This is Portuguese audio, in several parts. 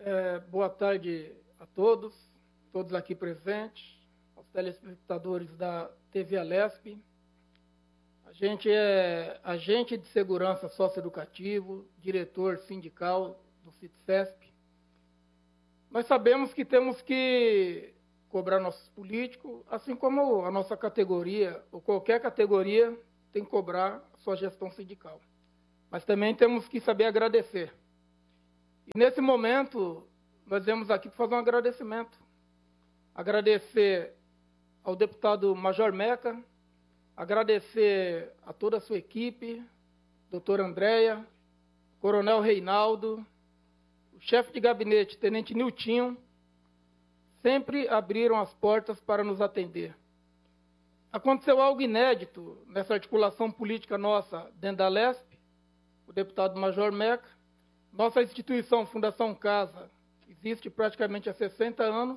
Boa tarde a todos aqui presentes, aos telespectadores da TV Alesp. A gente é agente de segurança socioeducativo, diretor sindical do CITCESP. Nós sabemos que temos que cobrar nossos políticos, assim como a nossa categoria, ou qualquer categoria, tem que cobrar a sua gestão sindical. Mas também temos que saber agradecer. E nesse momento, nós viemos aqui para fazer um agradecimento. Agradecer ao deputado Major Meca, agradecer a toda a sua equipe, doutora Andréia, coronel Reinaldo, o chefe de gabinete, tenente Niltinho, sempre abriram as portas para nos atender. Aconteceu algo inédito nessa articulação política nossa dentro da Alesp, o deputado Major Meca. Nossa instituição, Fundação Casa, existe praticamente há 60 anos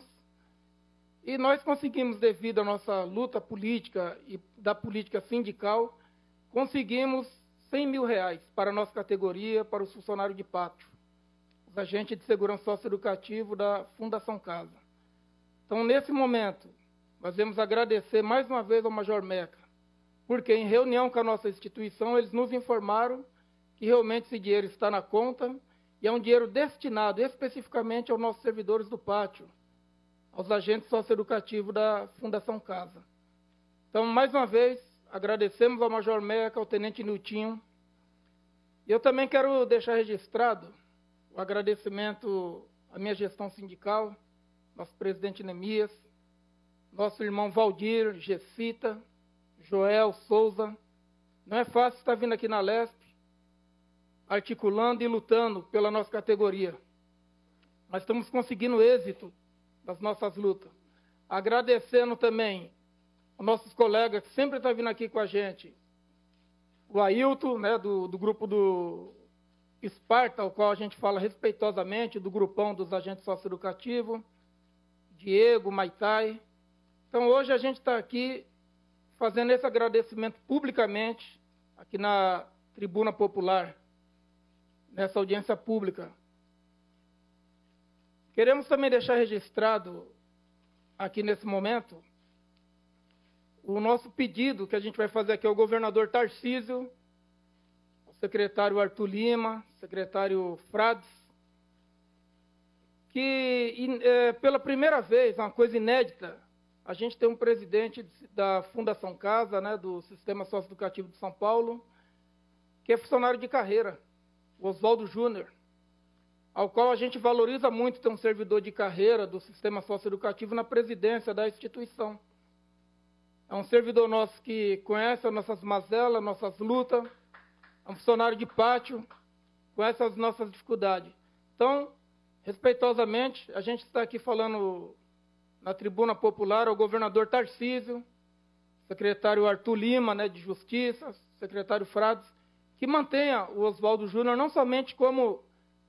e nós conseguimos, devido à nossa luta política e da política sindical, conseguimos R$100 mil para a nossa categoria, para os funcionários de pátio, os agentes de segurança socioeducativo da Fundação Casa. Então, nesse momento, nós vamos agradecer mais uma vez ao Major Meca, porque em reunião com a nossa instituição, eles nos informaram que realmente esse dinheiro está na conta e é um dinheiro destinado especificamente aos nossos servidores do pátio, aos agentes socioeducativos da Fundação Casa. Então, mais uma vez, agradecemos ao Major Meca, ao Tenente Niltinho. E eu também quero deixar registrado o agradecimento à minha gestão sindical, nosso presidente Nemias, nosso irmão Valdir, Gessita, Joel, Souza. Não é fácil estar vindo aqui na Alesp, articulando e lutando pela nossa categoria. Nós estamos conseguindo êxito das nossas lutas. Agradecendo também aos nossos colegas que sempre estão vindo aqui com a gente. O Ailton, né, do grupo do Esparta, ao qual a gente fala respeitosamente, do grupão dos agentes socioeducativos, Diego, Maitai. Então, hoje a gente está aqui fazendo esse agradecimento publicamente, aqui na Tribuna Popular, nessa audiência pública. Queremos também deixar registrado aqui nesse momento o nosso pedido que a gente vai fazer aqui ao governador Tarcísio, ao secretário Arthur Lima, secretário Frades, que pela primeira vez, uma coisa inédita, a gente tem um presidente da Fundação Casa, né, do Sistema Socioeducativo de São Paulo, que é funcionário de carreira, o Oswaldo Júnior, ao qual a gente valoriza muito ter um servidor de carreira do sistema socioeducativo na presidência da instituição. É um servidor nosso que conhece as nossas mazelas, nossas lutas, é um funcionário de pátio, conhece as nossas dificuldades. Então, respeitosamente, a gente está aqui falando na Tribuna Popular ao governador Tarcísio, secretário Arthur Lima, né, de Justiça, secretário Frades, que mantenha o Oswaldo Júnior não somente como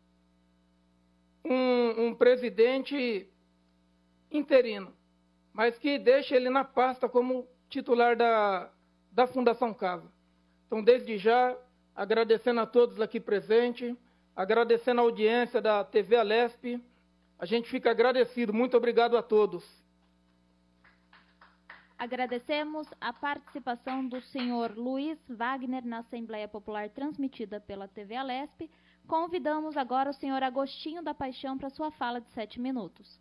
um presidente interino, mas que deixe ele na pasta como titular da Fundação Casa. Então, desde já, agradecendo a todos aqui presentes, agradecendo a audiência da TV Alesp, a gente fica agradecido. Muito obrigado a todos. Agradecemos a participação do senhor Luiz Wagner na Assembleia Popular transmitida pela TV Alesp. Convidamos agora o senhor Agostinho da Paixão para sua fala de 7 minutos.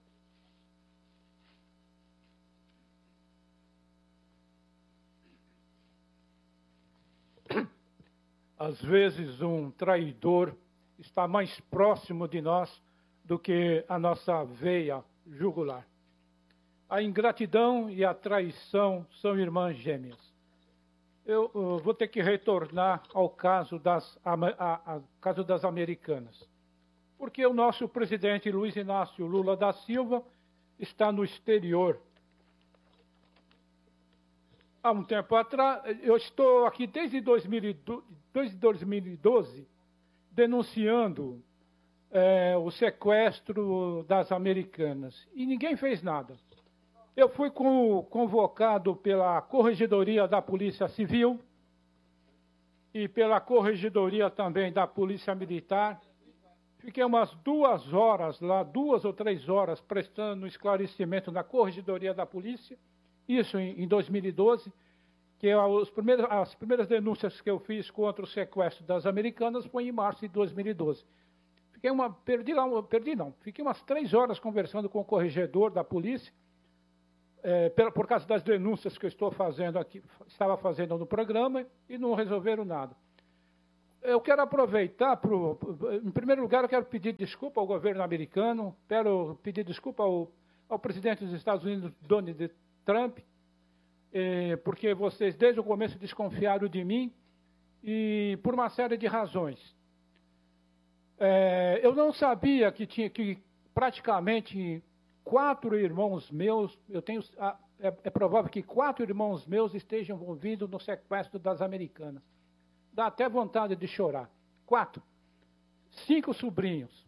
Às vezes um traidor está mais próximo de nós do que a nossa veia jugular. A ingratidão e a traição são irmãs gêmeas. Eu vou ter que retornar ao caso caso das Americanas. Porque o nosso presidente Luiz Inácio Lula da Silva está no exterior. Há um tempo atrás, eu estou aqui desde 2012 denunciando o sequestro das Americanas. E ninguém fez nada. Eu fui convocado pela Corregedoria da Polícia Civil e pela Corregedoria também da Polícia Militar Fiquei umas 2 horas lá, 2 ou 3 horas, prestando esclarecimento na Corregedoria da Polícia, isso em 2012, que as primeiras denúncias que eu fiz contra o sequestro das americanas foi em março de 2012. Fiquei umas 3 horas conversando com o corregedor da polícia, por causa das denúncias que eu estava fazendo no programa, e não resolveram nada. Eu quero aproveitar, em primeiro lugar, eu quero pedir desculpa ao governo americano, quero pedir desculpa ao presidente dos Estados Unidos, Donald Trump, porque vocês, desde o começo, desconfiaram de mim, e por uma série de razões. Eu não sabia que praticamente 4 irmãos meus, é provável que 4 irmãos meus estejam envolvidos no sequestro das americanas. Dá até vontade de chorar. 4. 5 sobrinhos.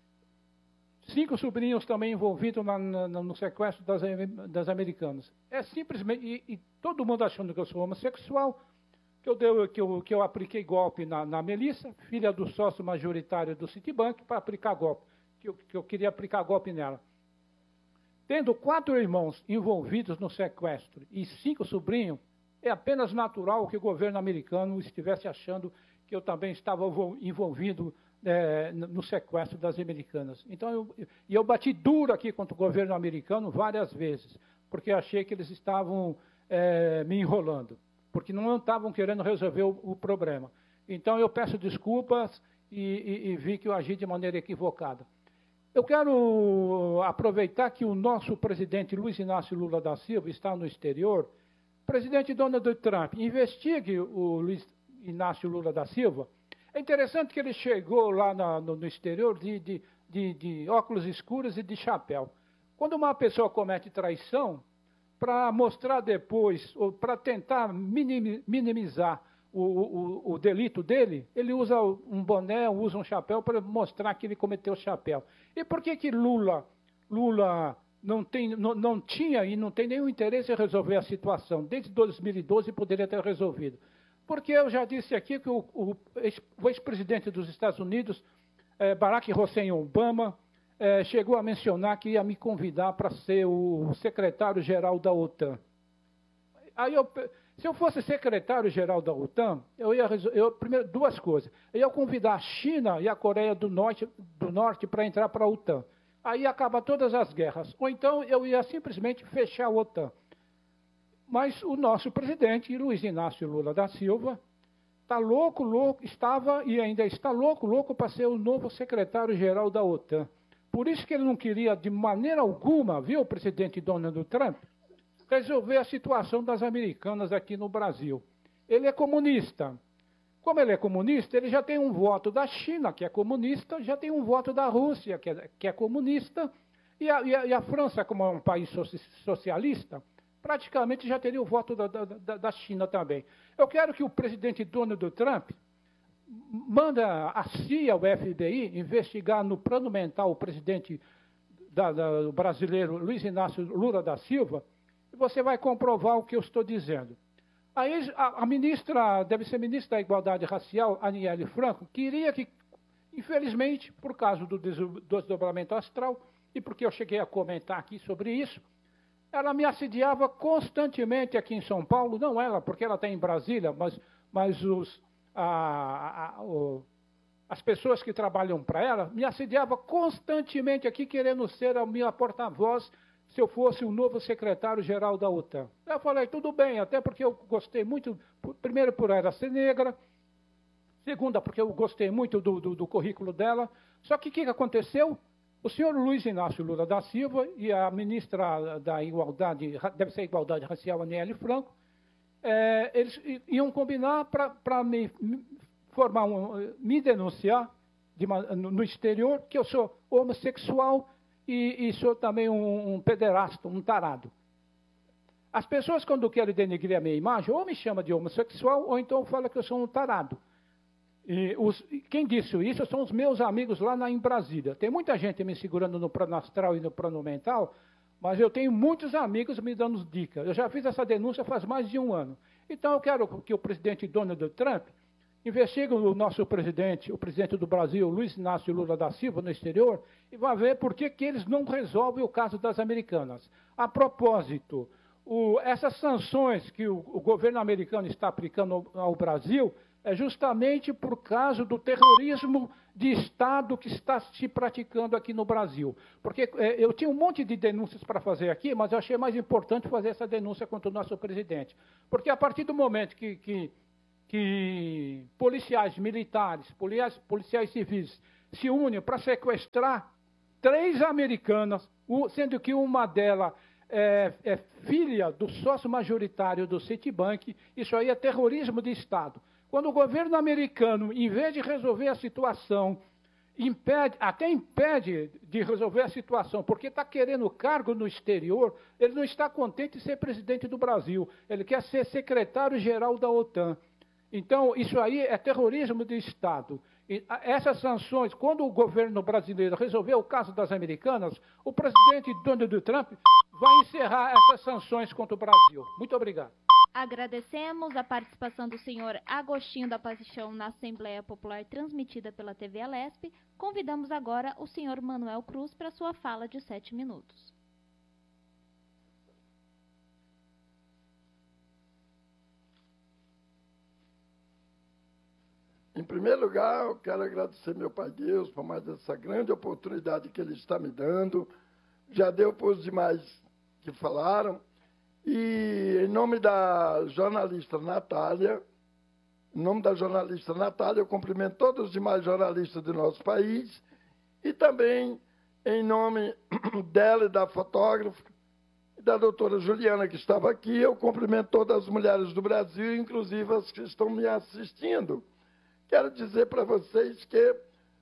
5 sobrinhos também envolvidos no sequestro das americanas. É simplesmente... E todo mundo achando que eu sou homossexual, que eu apliquei golpe na Melissa, filha do sócio majoritário do Citibank, para aplicar golpe. Que eu queria aplicar golpe nela. Tendo 4 irmãos envolvidos no sequestro e 5 sobrinhos, é apenas natural que o governo americano estivesse achando que eu também estava envolvido no sequestro das americanas. Então, eu bati duro aqui contra o governo americano várias vezes, porque achei que eles estavam me enrolando, porque não estavam querendo resolver o problema. Então, eu peço desculpas e vi que eu agi de maneira equivocada. Eu quero aproveitar que o nosso presidente Luiz Inácio Lula da Silva está no exterior. Presidente Donald Trump, investigue o Luiz Inácio Lula da Silva. É interessante que ele chegou lá no exterior de óculos escuros e de chapéu. Quando uma pessoa comete traição, para mostrar depois, ou para tentar minimizar o delito dele, ele usa um boné, usa um chapéu para mostrar que ele cometeu o chapéu. E por que Lula não tinha e não tem nenhum interesse em resolver a situação? Desde 2012 poderia ter resolvido. Porque eu já disse aqui que o ex-presidente dos Estados Unidos, Barack Hussein Obama, chegou a mencionar que ia me convidar para ser o secretário-geral da OTAN. Aí se eu fosse secretário-geral da OTAN, primeiro, 2 coisas. Eu ia convidar a China e a Coreia do Norte para entrar para a OTAN. Aí acaba todas as guerras. Ou então eu ia simplesmente fechar a OTAN. Mas o nosso presidente, Luiz Inácio Lula da Silva, estava e ainda está louco para ser o novo secretário-geral da OTAN. Por isso que ele não queria, de maneira alguma, viu, o presidente Donald Trump, resolver a situação das americanas aqui no Brasil. Ele é comunista. Como ele é comunista, ele já tem um voto da China, que é comunista, já tem um voto da Rússia, que é comunista, e a França, como é um país socialista, praticamente já teria o voto da China também. Eu quero que o presidente Donald Trump manda a CIA, o FBI, investigar no plano mental o presidente brasileiro Luiz Inácio Lula da Silva, e você vai comprovar o que eu estou dizendo. Aí a ministra, deve ser ministra da Igualdade Racial, Aniele Franco, queria que, infelizmente, por causa do desdobramento astral, e porque eu cheguei a comentar aqui sobre isso, ela me assediava constantemente aqui em São Paulo, não ela, porque ela está em Brasília, mas as pessoas que trabalham para ela, me assediava constantemente aqui, querendo ser a minha porta-voz, se eu fosse o novo secretário-geral da OTAN. Eu falei, tudo bem, até porque eu gostei muito, primeiro por ela ser negra, segunda porque eu gostei muito do currículo dela. Só que o que aconteceu? O senhor Luiz Inácio Lula da Silva e a ministra da Igualdade, deve ser Igualdade Racial, Aniele Franco, eles iam combinar para me denunciar no exterior, que eu sou homossexual, e sou também um pederasta, um tarado. As pessoas, quando querem denegrir a minha imagem, ou me chamam de homossexual, ou então falam que eu sou um tarado. Quem disse isso são os meus amigos lá em Brasília. Tem muita gente me segurando no plano astral e no plano mental, mas eu tenho muitos amigos me dando dicas. Eu já fiz essa denúncia faz mais de 1 ano. Então eu quero que o presidente Donald Trump investiguem o nosso presidente, o presidente do Brasil, Luiz Inácio Lula da Silva, no exterior, e vão ver por que eles não resolvem o caso das Americanas. A propósito, essas sanções que o governo americano está aplicando ao Brasil é justamente por causa do terrorismo de Estado que está se praticando aqui no Brasil. Porque eu tinha um monte de denúncias para fazer aqui, mas eu achei mais importante fazer essa denúncia contra o nosso presidente. Porque a partir do momento que policiais militares, policiais civis se unem para sequestrar 3 americanas, sendo que uma delas é filha do sócio majoritário do Citibank, isso aí é terrorismo de Estado. Quando o governo americano, em vez de resolver a situação, até impede de resolver a situação, porque está querendo cargo no exterior, ele não está contente em ser presidente do Brasil, ele quer ser secretário-geral da OTAN. Então, isso aí é terrorismo de Estado. E essas sanções, quando o governo brasileiro resolver o caso das Americanas, o presidente Donald Trump vai encerrar essas sanções contra o Brasil. Muito obrigado. Agradecemos a participação do senhor Agostinho da Paixão na Assembleia Popular transmitida pela TV Alesp. Convidamos agora o senhor Manuel Cruz para sua fala de 7 minutos. Em primeiro lugar, eu quero agradecer meu Pai Deus por mais essa grande oportunidade que Ele está me dando. Já deu para os demais que falaram. E em nome da jornalista Natália, eu cumprimento todos os demais jornalistas do nosso país e também em nome dela e da fotógrafa e da doutora Juliana, que estava aqui, eu cumprimento todas as mulheres do Brasil, inclusive as que estão me assistindo. Quero dizer para vocês que,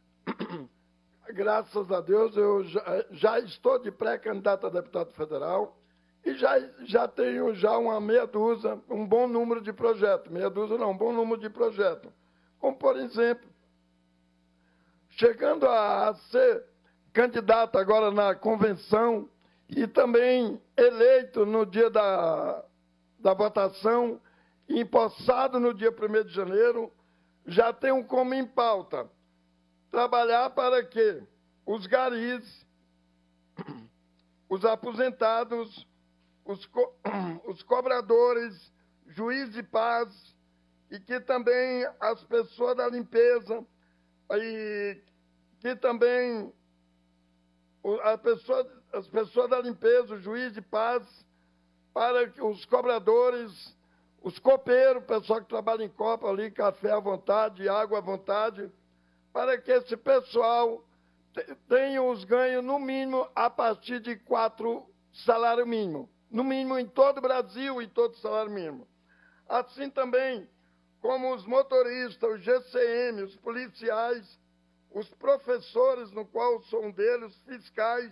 graças a Deus, eu já estou de pré-candidato a deputado federal e já tenho uma meia dúzia, um bom número de projetos. Meia dúzia não, um bom número de projetos. Como, por exemplo, chegando a ser candidato agora na convenção e também eleito no dia da votação e empossado no dia 1º de janeiro, já tenho como em pauta trabalhar para que os garis, os aposentados, os cobradores, juiz de paz e que também as pessoas da limpeza e que também as pessoas da limpeza, o juiz de paz, para que os cobradores, os copeiros, o pessoal que trabalha em copa ali, café à vontade, água à vontade, para que esse pessoal tenha os ganhos, no mínimo, a partir de 4 salários mínimos. No mínimo, em todo o Brasil, em todo o salário mínimo. Assim também, como os motoristas, os GCM, os policiais, os professores, no qual eu sou um deles, os fiscais,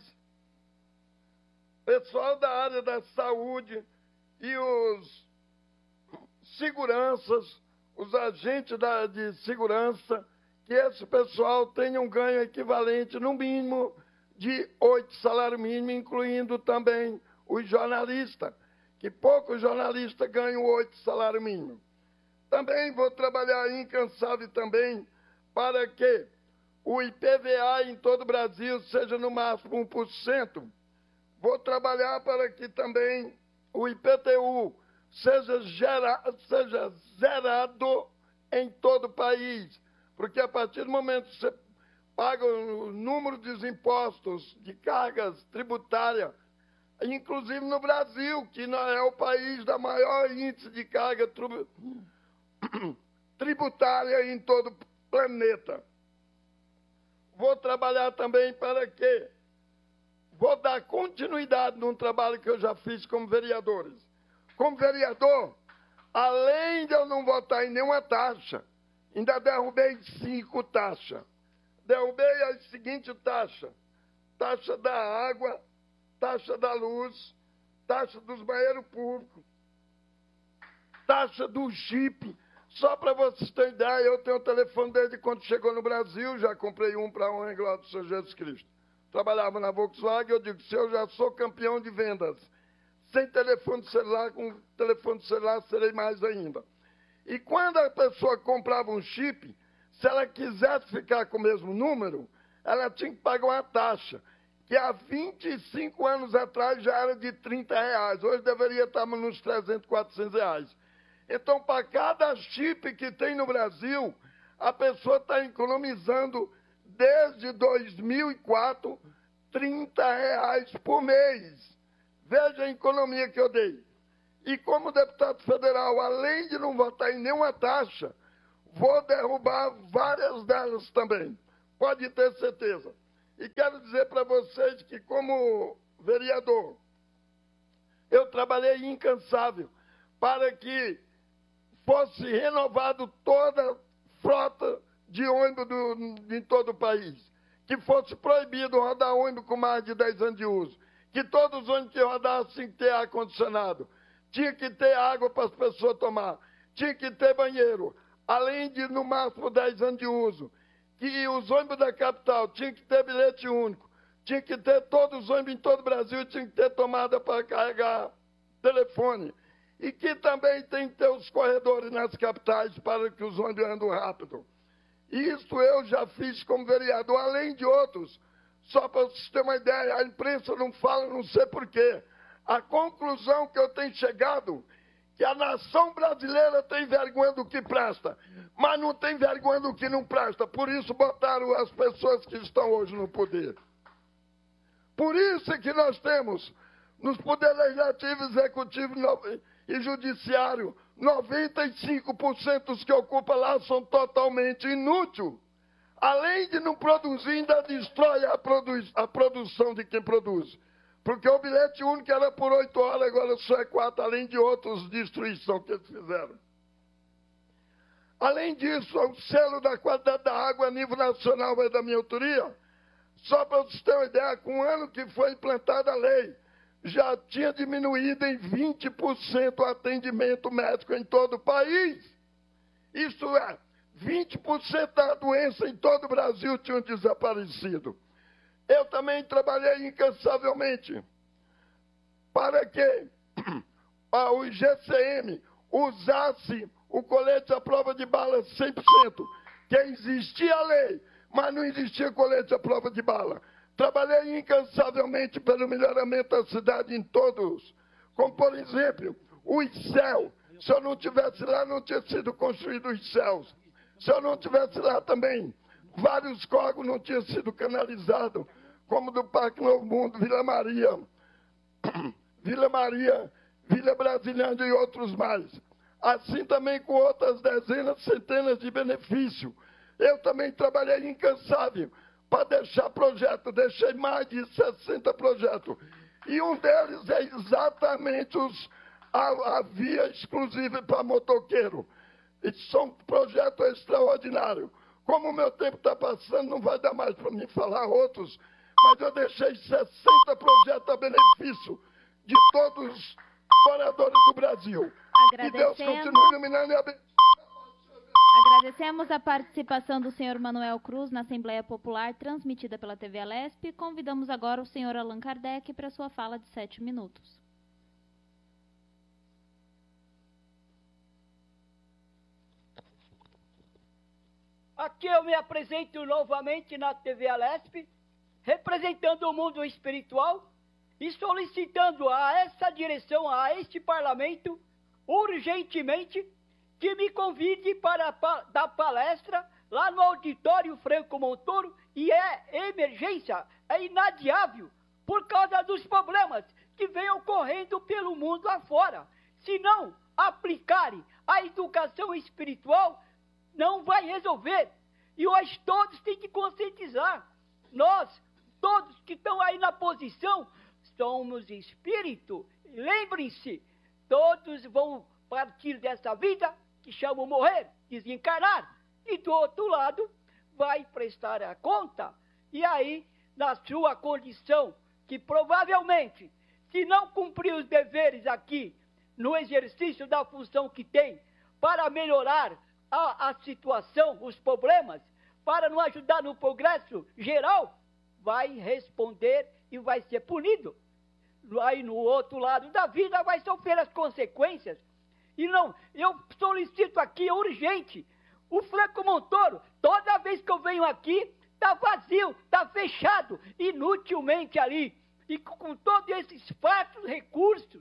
pessoal da área da saúde e os seguranças, os agentes de segurança, que esse pessoal tenha um ganho equivalente, no mínimo, de 8 salários mínimos, incluindo também os jornalistas, que poucos jornalistas ganham 8 salários mínimos. Também vou trabalhar incansável também para que o IPVA em todo o Brasil seja no máximo 1%. Vou trabalhar para que também o IPTU seja zerado em todo o país, porque a partir do momento que você paga o número dos impostos, de cargas tributárias, inclusive no Brasil, que não é o país da maior índice de carga tributária em todo o planeta. Vou trabalhar também para que vou dar continuidade num trabalho que eu já fiz como vereadores. Como vereador, além de eu não votar em nenhuma taxa, ainda derrubei 5 taxas. Derrubei as seguintes taxas: taxa da água, taxa da luz, taxa dos banheiros públicos, taxa do chip. Só para vocês terem ideia, eu tenho o telefone desde quando chegou no Brasil, já comprei um para a honra e glória do Senhor Jesus Cristo. Trabalhava na Volkswagen, eu digo, se eu já sou campeão de vendas, sem telefone celular, com telefone celular serei mais ainda. E quando a pessoa comprava um chip, se ela quisesse ficar com o mesmo número, ela tinha que pagar uma taxa, que há 25 anos atrás já era de R$30. Hoje deveria estar nos 300, R$400. Então, para cada chip que tem no Brasil, a pessoa está economizando, desde 2004, R$30 por mês. Veja a economia que eu dei. E como deputado federal, além de não votar em nenhuma taxa, vou derrubar várias delas também. Pode ter certeza. E quero dizer para vocês que, como vereador, eu trabalhei incansável para que fosse renovado toda a frota de ônibus em todo o país, que fosse proibido rodar ônibus com mais de 10 anos de uso, que todos os ônibus que rodassem tinham que ter ar-condicionado, tinha que ter água para as pessoas tomar, tinha que ter banheiro, além de, no máximo, 10 anos de uso, que os ônibus da capital tinham que ter bilhete único, tinha que ter todos os ônibus em todo o Brasil, tinha que ter tomada para carregar telefone, e que também tem que ter os corredores nas capitais para que os ônibus andem rápido. Isso eu já fiz como vereador, além de outros. Só para vocês terem uma ideia, a imprensa não fala, não sei porquê. A conclusão que eu tenho chegado, que a nação brasileira tem vergonha do que presta, mas não tem vergonha do que não presta. Por isso botaram as pessoas que estão hoje no poder. Por isso é que nós temos, nos poderes legislativo, executivo e judiciário, 95% dos que ocupam lá são totalmente inúteis. Além de não produzir, ainda destrói a produção de quem produz. Porque o bilhete único era por 8 horas, agora só é 4, além de outras destruições que eles fizeram. Além disso, o selo da qualidade da água a nível nacional é da minha autoria. Só para vocês terem uma ideia, com o ano que foi implantada a lei, já tinha diminuído em 20% o atendimento médico em todo o país. Isso é, 20% da doença em todo o Brasil tinham desaparecido. Eu também trabalhei incansavelmente para que o GCM usasse o colete à prova de bala 100%, que existia a lei, mas não existia colete à prova de bala. Trabalhei incansavelmente pelo melhoramento da cidade em todos, como, por exemplo, o ICEL. Se eu não tivesse lá, não tinha sido construído os céus. Se eu não tivesse lá também, vários córregos não tinham sido canalizados, como do Parque Novo Mundo, Vila Maria, Vila Brasilândia e outros mais. Assim também com outras dezenas, centenas de benefícios. Eu também trabalhei incansável para deixar projeto, deixei mais de 60 projetos. E um deles é exatamente a via exclusiva para motoqueiro. E são projetos extraordinários. Como o meu tempo está passando, não vai dar mais para mim falar outros, mas eu deixei 60 projetos a benefício de todos os moradores do Brasil. Que Deus continue iluminando e abençoando. Agradecemos a participação do senhor Manuel Cruz na Assembleia Popular, transmitida pela TV Alesp. Convidamos agora o senhor Allan Kardec para sua fala de 7 minutos. Aqui eu me apresento novamente na TV Alesp, representando o mundo espiritual e solicitando a essa direção, a este parlamento, urgentemente, que me convide para dar palestra lá no auditório Franco Montoro, e é emergência, é inadiável, por causa dos problemas que vêm ocorrendo pelo mundo afora. Se não aplicarem a educação espiritual, não vai resolver. E hoje todos têm que conscientizar. Nós, todos que estão aí na posição, somos espírito. Lembrem-se, todos vão partir dessa vida, que chamam morrer, desencarnar. E do outro lado, vai prestar a conta. E aí, na sua condição, que provavelmente, se não cumprir os deveres aqui, no exercício da função que tem, para melhorar a situação, os problemas, para não ajudar no progresso geral, vai responder e vai ser punido. Aí no outro lado da vida vai sofrer as consequências. E não, eu solicito aqui, urgente, o Franco Montoro, toda vez que eu venho aqui, está vazio, está fechado, inutilmente ali. E com todos esses fartos recursos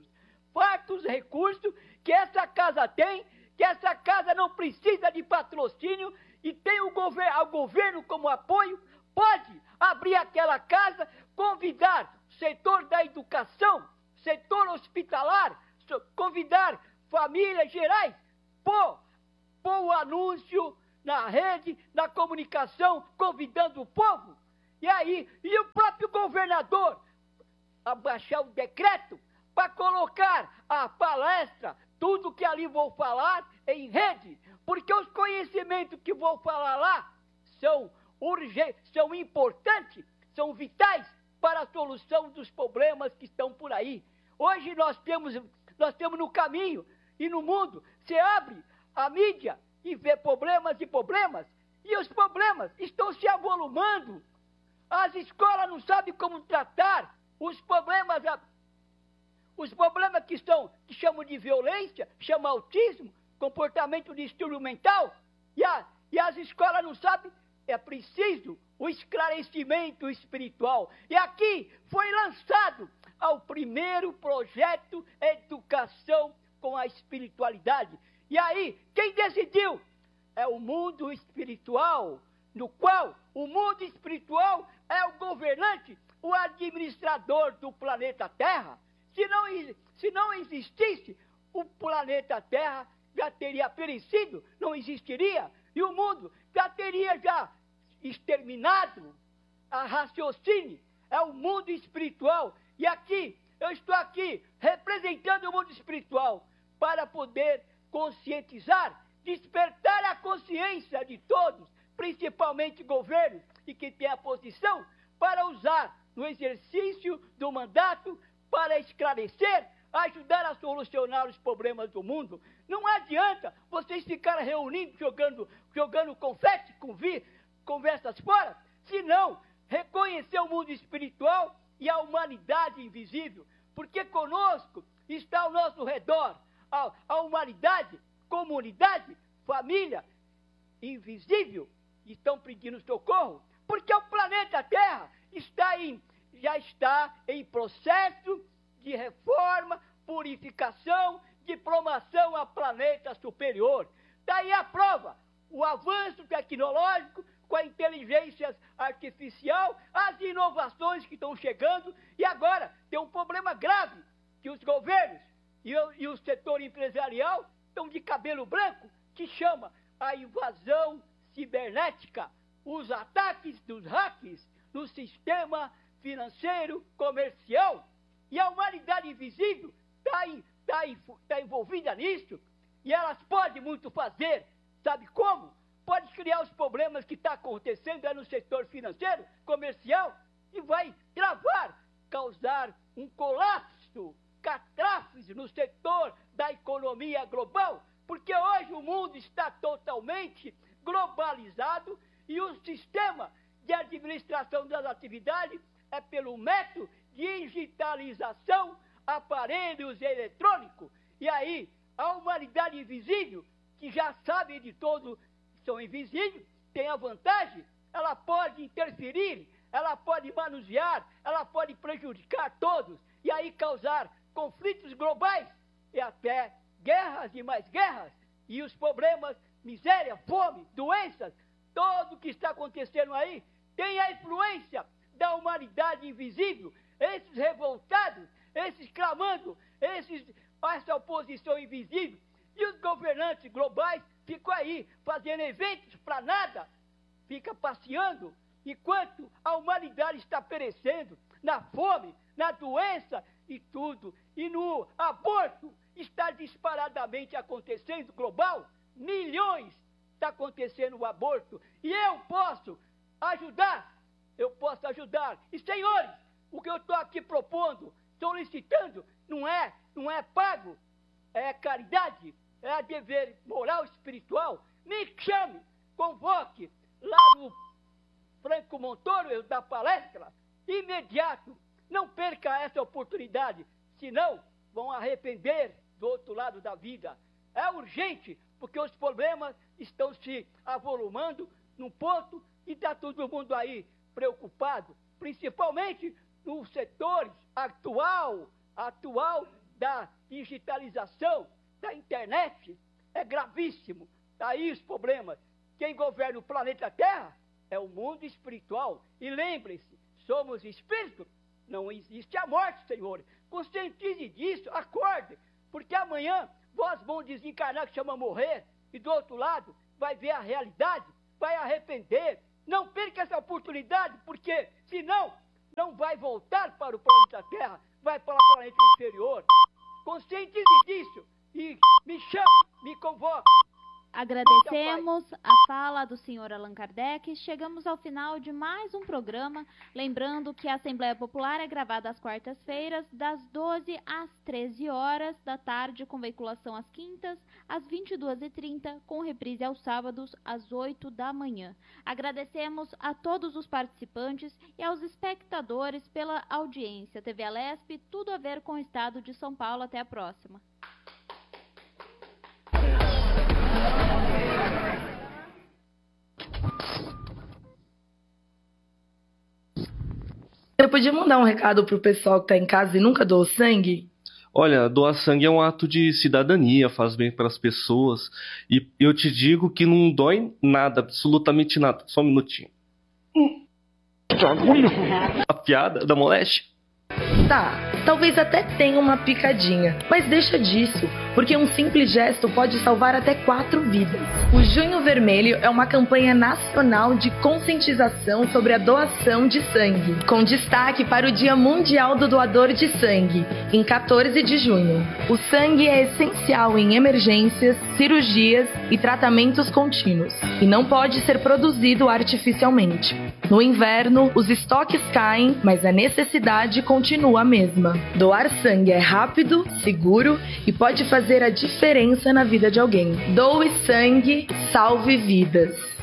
que essa casa tem, que essa casa não precisa de patrocínio e tem o governo como apoio, pode abrir aquela casa, convidar o setor da educação, setor hospitalar, convidar famílias gerais, pôr o anúncio na rede, na comunicação, convidando o povo. E aí, e o próprio governador abaixar o decreto para colocar a palestra, tudo que ali vou falar em rede, porque os conhecimentos que vou falar lá são urgentes, são importantes, são vitais para a solução dos problemas que estão por aí. Hoje nós temos no caminho e no mundo, se abre a mídia e vê problemas e problemas, e os problemas estão se avolumando. As escolas não sabem como tratar os problemas que chamam de violência, chamam autismo, comportamento de distúrbio mental, e as escolas não sabem. É preciso o esclarecimento espiritual. E aqui foi lançado o primeiro projeto Educação com a Espiritualidade. E aí, quem decidiu? É o mundo espiritual, no qual o mundo espiritual é o governante, o administrador do planeta Terra. Se não existisse, o planeta Terra já teria perecido, não existiria, e o mundo já teria exterminado. A raciocínio é o mundo espiritual. E aqui, eu estou aqui representando o mundo espiritual para poder conscientizar, despertar a consciência de todos, principalmente governos e que tem a posição para usar no exercício do mandato para esclarecer, ajudar a solucionar os problemas do mundo. Não adianta vocês ficarem reunindo, jogando confete, conversas fora, se não reconhecer o mundo espiritual e a humanidade invisível, porque conosco está ao nosso redor a humanidade, comunidade, família invisível, estão pedindo socorro, porque o planeta Terra já está em processo de reforma, purificação, diplomação a planeta superior. Daí a prova, o avanço tecnológico com a inteligência artificial, as inovações que estão chegando, e agora tem um problema grave, que os governos e o setor empresarial estão de cabelo branco, que chama a invasão cibernética, os ataques dos hackers no sistema financeiro comercial. E a humanidade invisível está envolvida nisso, e elas podem muito fazer. Sabe como? Pode criar os problemas que está acontecendo no setor financeiro, comercial, e vai causar um colapso, catástrofe no setor da economia global, porque hoje o mundo está totalmente globalizado e o sistema de administração das atividades é pelo método de digitalização, aparelhos eletrônicos. E aí, a humanidade invisível, que já sabe de todo, são invisíveis, tem a vantagem, ela pode interferir, ela pode manusear, ela pode prejudicar todos, e aí causar conflitos globais, e até guerras e mais guerras, e os problemas, miséria, fome, doenças, tudo que está acontecendo aí, tem a influência da humanidade invisível, esses revoltados, esses clamando, essa oposição invisível, e os governantes globais ficam aí fazendo eventos para nada, fica passeando, enquanto a humanidade está perecendo na fome, na doença e tudo. E no aborto está disparadamente acontecendo global, milhões está acontecendo o aborto, e eu posso ajudar. E senhores, o que eu estou aqui propondo, solicitando, não é pago, é caridade, é dever moral espiritual. Me chame, convoque lá no Franco Montoro, eu dar palestra, imediato. Não perca essa oportunidade, senão vão arrepender do outro lado da vida. é urgente, porque os problemas estão se avolumando num ponto e está todo mundo aí preocupado, principalmente nos setores atual da digitalização, da internet, é gravíssimo. Daí os problemas. Quem governa o planeta Terra é o mundo espiritual. E lembrem-se, somos espíritos, não existe a morte, Senhor. Conscientize disso, acorde, porque amanhã vós vão desencarnar, que chama morrer, e do outro lado vai ver a realidade, vai arrepender. Não perca essa oportunidade, porque senão não vai voltar para o planeta Terra, vai para o planeta inferior. Conscientize disso e me chame, me convoque. Agradecemos a fala do senhor Allan Kardec. Chegamos ao final de mais um programa. Lembrando que a Assembleia Popular é gravada às quartas-feiras, das 12 às 13 horas da tarde, com veiculação às quintas, às 22h30, com reprise aos sábados, às 8 da manhã. Agradecemos a todos os participantes e aos espectadores pela audiência. TV Alesp, tudo a ver com o estado de São Paulo. Até a próxima. Eu podia mandar um recado pro pessoal que tá em casa e nunca doou sangue? Olha, doar sangue é um ato de cidadania, faz bem para as pessoas. E eu te digo que não dói nada, absolutamente nada. Só um minutinho. A piada da moléstia? Tá, talvez até tenha uma picadinha, mas deixa disso, porque um simples gesto pode salvar até 4 vidas. O Junho Vermelho é uma campanha nacional de conscientização sobre a doação de sangue, com destaque para o Dia Mundial do Doador de Sangue, em 14 de junho. O sangue é essencial em emergências, cirurgias e tratamentos contínuos, e não pode ser produzido artificialmente. No inverno, os estoques caem, mas a necessidade continua a mesma. Doar sangue é rápido, seguro e pode fazer a diferença na vida de alguém. Doe sangue, salve vidas.